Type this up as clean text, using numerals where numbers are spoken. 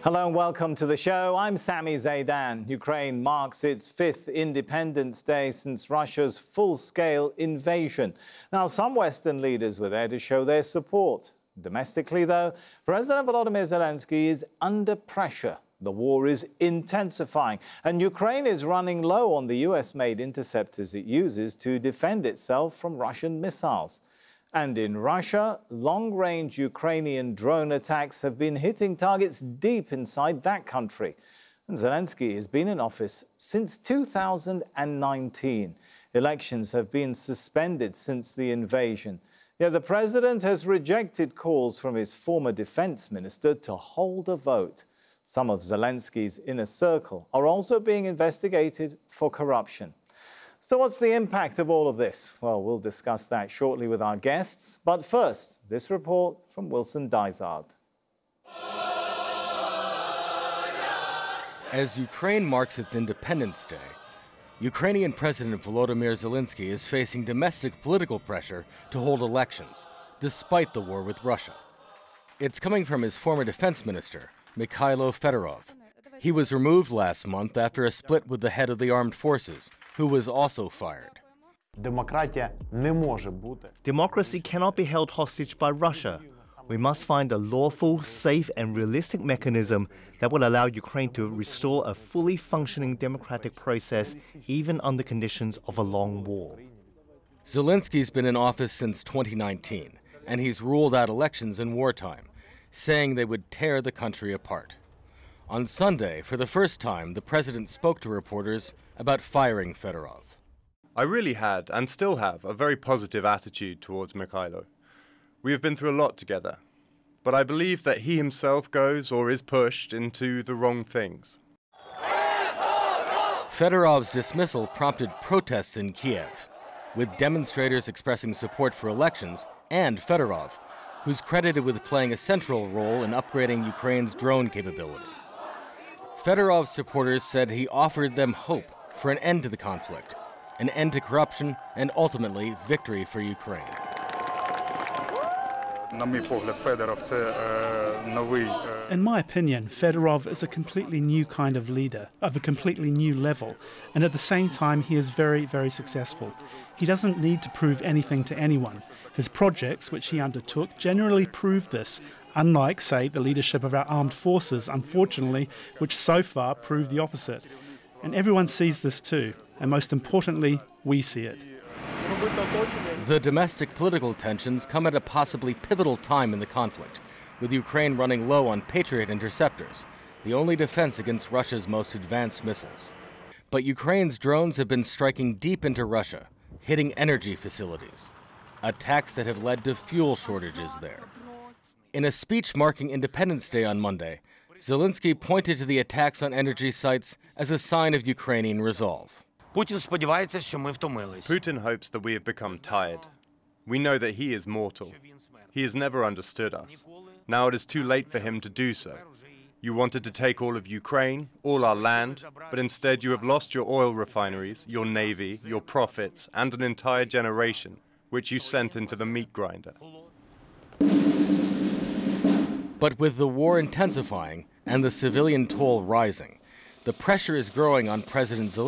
Hello and welcome to the show. I'm Sami Zaidan. Ukraine marks its 5th Independence Day since Russia's full-scale invasion. Now, some Western leaders were there to show their support. Domestically, though, President Volodymyr Zelensky is under pressure. The war is intensifying, and Ukraine is running low on the US-made interceptors it uses to defend itself from Russian missiles. And in Russia, long-range Ukrainian drone attacks have been hitting targets deep inside that country. And Zelensky has been in office since 2019. Elections have been suspended since the invasion. Yet the president has rejected calls from his former defense minister to hold a vote. Some of Zelensky's inner circle are also being investigated for corruption. So what's the impact of all of this? Well, we'll discuss that shortly with our guests. But first, this report from Wilson Dysart. As Ukraine marks its Independence Day, Ukrainian President Volodymyr Zelensky is facing domestic political pressure to hold elections, despite the war with Russia. It's coming from his former defense minister, Mikhailo Fedorov. He was removed last month after a split with the head of the armed forces, who was also fired. Democracy cannot be held hostage by Russia. We must find a lawful, safe and realistic mechanism that will allow Ukraine to restore a fully functioning democratic process, even under conditions of a long war. Zelensky's been in office since 2019, and he's ruled out elections in wartime, saying they would tear the country apart. On Sunday, for the first time, the president spoke to reporters about firing Fedorov. I really had, and still have, a very positive attitude towards Mikhailo. We have been through a lot together, but I believe that he himself goes or is pushed into the wrong things. Fedorov's dismissal prompted protests in Kiev, with demonstrators expressing support for elections and Fedorov, who's credited with playing a central role in upgrading Ukraine's drone capability. Fedorov's supporters said he offered them hope for an end to the conflict, an end to corruption, and ultimately victory for Ukraine. In my opinion, Fedorov is a completely new kind of leader, of a completely new level, and at the same time he is very, very successful. He doesn't need to prove anything to anyone. His projects, which he undertook, generally prove this, unlike, say, the leadership of our armed forces, unfortunately, which so far prove the opposite. And everyone sees this too, and most importantly, we see it. The domestic political tensions come at a possibly pivotal time in the conflict, with Ukraine running low on Patriot interceptors, the only defense against Russia's most advanced missiles. But Ukraine's drones have been striking deep into Russia, hitting energy facilities, attacks that have led to fuel shortages there. In a speech marking Independence Day on Monday, Zelensky pointed to the attacks on energy sites as a sign of Ukrainian resolve. Putin hopes that we have become tired. We know that he is mortal. He has never understood us. Now it is too late for him to do so. You wanted to take all of Ukraine, all our land, but instead you have lost your oil refineries, your navy, your profits, and an entire generation, which you sent into the meat grinder. But with the war intensifying and the civilian toll rising, the pressure is growing on President Zelensky